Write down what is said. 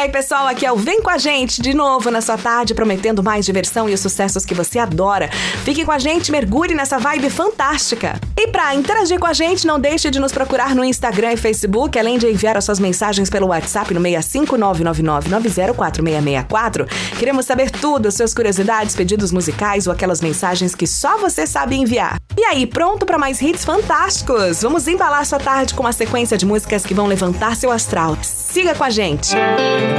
aí, pessoal, aqui é o Vem Com a Gente, de novo na sua tarde, prometendo mais diversão e os sucessos que você adora. Fique com a gente, mergulhe nessa vibe fantástica. E pra interagir com a gente, não deixe de nos procurar no Instagram e Facebook, além de enviar as suas mensagens pelo WhatsApp no 65999904664. Queremos saber tudo, suas curiosidades, pedidos musicais ou aquelas mensagens que só você sabe enviar. E aí, pronto para mais hits fantásticos? Vamos embalar sua tarde com uma sequência de músicas que vão levantar seu astral. Siga com a gente!